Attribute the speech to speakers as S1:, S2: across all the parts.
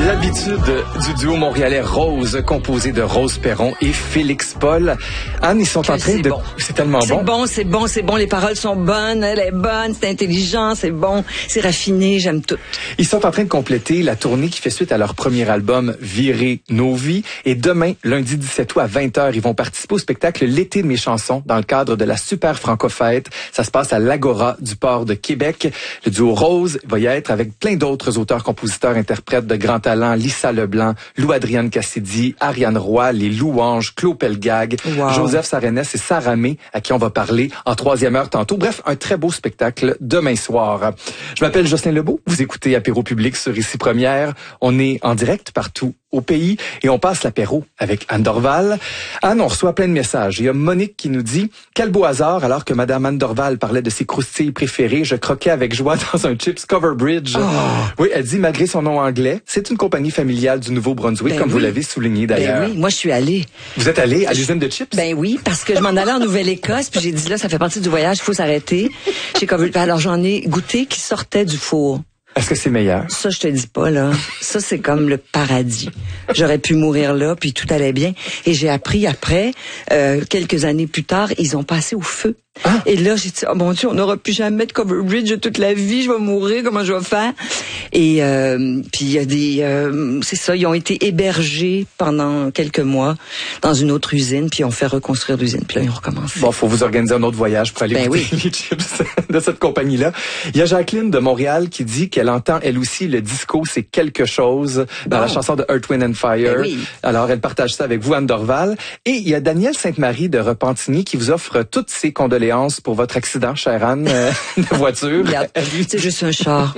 S1: L'habitude du duo montréalais Rose, composé de Rose Perron et Félix Paul. Anne, ils sont en train de...
S2: Bon.
S1: C'est tellement bon.
S2: C'est bon. Les paroles sont bonnes, elle est bonne, c'est intelligent, c'est bon, c'est raffiné, j'aime tout.
S1: Ils sont en train de compléter la tournée qui fait suite à leur premier album, Virer nos vies. Et demain, lundi 17 août à 20h, ils vont participer au spectacle L'été de mes chansons dans le cadre de la Super Franco-Fête. Ça se passe à l'Agora du port de Québec. Le duo Rose va y être avec plein d'autres auteurs, compositeurs, interprètes de grands talents. Lisa Leblanc, Lou-Adrienne Cassidy, Ariane Roy, Les Louanges, Claude Pelgag,
S2: wow.
S1: Joseph Sarenès et Sarah May, à qui on va parler en troisième heure tantôt. Bref, un très beau spectacle demain soir. Je m'appelle Jocelyn Lebeau. Vous écoutez Apéro Public sur Ici Première. On est en direct partout au pays et on passe l'apéro avec Anne Dorval. Anne, on reçoit plein de messages. Il y a Monique qui nous dit « Quel beau hasard, alors que Madame Anne Dorval parlait de ses croustilles préférées, je croquais avec joie dans un Chips Cover Bridge. Oh. » Oui, elle dit, malgré son nom anglais, c'est une compagnie familiale du Nouveau-Brunswick, comme vous l'avez souligné d'ailleurs.
S2: Ben oui, moi je suis allée.
S1: Vous êtes allée à l'usine de chips?
S2: Ben oui, parce que je m'en allais en Nouvelle-Écosse, puis j'ai dit là, ça fait partie du voyage, il faut s'arrêter. Alors j'en ai goûté qui sortait du four.
S1: Est-ce que c'est meilleur?
S2: Ça, je te dis pas, là. Ça, c'est comme le paradis. J'aurais pu mourir là, puis tout allait bien. Et j'ai appris après, quelques années plus tard, ils ont passé au feu. Ah. Et là, j'ai dit, oh mon Dieu, on n'aura plus jamais de Cover Bridge toute la vie, je vais mourir, comment je vais faire? Et puis il y a des... c'est ça, ils ont été hébergés pendant quelques mois dans une autre usine, puis ils ont fait reconstruire l'usine, puis là, ils ont recommencé.
S1: Bon, faut vous organiser un autre voyage pour aller goûter les chips de cette compagnie-là. Il y a Jacqueline de Montréal qui dit qu'elle entend, elle aussi, le disco, c'est quelque chose dans la chanson de Earth, Wind and Fire.
S2: Ben oui.
S1: Alors, elle partage ça avec vous, Anne Dorval. Et il y a Danielle Sainte-Marie de Repentigny qui vous offre toutes ses condoléances pour votre accident, chère Anne, de voiture.
S2: C'est juste un char.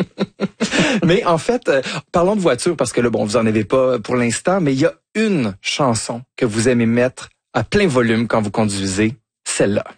S1: Mais en fait, parlons de voiture parce que là, bon, vous en avez pas pour l'instant, mais il y a une chanson que vous aimez mettre à plein volume quand vous conduisez, celle-là.